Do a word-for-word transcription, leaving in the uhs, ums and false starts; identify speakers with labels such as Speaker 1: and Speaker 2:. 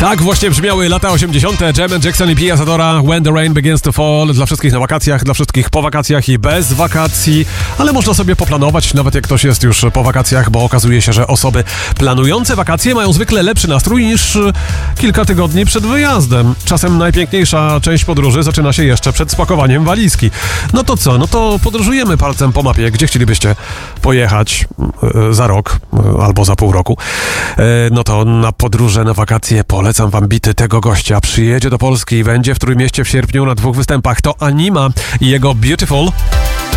Speaker 1: Tak właśnie brzmiały lata osiemdziesiąte. Janet Jackson i Pia Zadora, When the Rain Begins to Fall. Dla wszystkich na wakacjach, dla wszystkich po wakacjach i bez wakacji. Ale można sobie poplanować, nawet jak ktoś jest już po wakacjach, bo okazuje się, że osoby planujące wakacje mają zwykle lepszy nastrój niż kilka tygodni przed wyjazdem. Czasem najpiękniejsza część podróży zaczyna się jeszcze przed spakowaniem walizki. No to co? No to podróżujemy palcem po mapie. Gdzie chcielibyście pojechać za rok albo za pół roku? No to na podróże, na wakacje polecam wam bity tego gościa. Przyjedzie do Polski i będzie w Trójmieście w sierpniu na dwóch występach. To Anima i jego Beautiful.